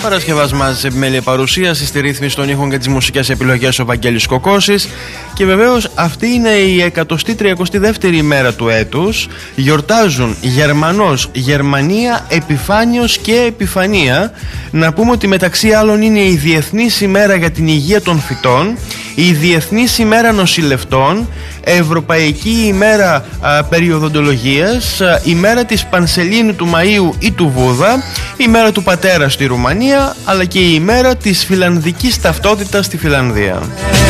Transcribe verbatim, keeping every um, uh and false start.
Παρασκευάσμα σε επιμέλεια παρουσίαση, στη ρύθμιση των ήχων και τις μουσικές επιλογές ο Βαγγέλης Κοκώσης. Και βεβαίως αυτή είναι η εκατοστή τριακοστή δεύτερη ημέρα του έτους. Γιορτάζουν Γερμανός, Γερμανία, Επιφάνιος και Επιφανία. Να πούμε ότι μεταξύ άλλων είναι η Διεθνής ημέρα για την υγεία των φυτών, η Διεθνής ημέρα νοσηλευτών, Ευρωπαϊκή ημέρα α, περιοδοντολογίας, α, ημέρα της Πανσελίνου του Μαΐου ή του Βούδα, ημέρα του πατέρα στη Ρουμανία, αλλά και η ημέρα της φιλανδικής ταυτότητας στη Φιλανδία.